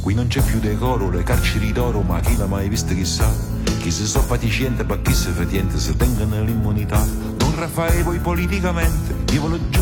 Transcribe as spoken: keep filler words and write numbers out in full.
Qui non c'è più decoro, le carceri d'oro, ma chi l'ha mai vista chissà? Chi si so fatiscente, ma chi si fetiente, se tengono l'immunità. Non raffaevo politicamente, io voglio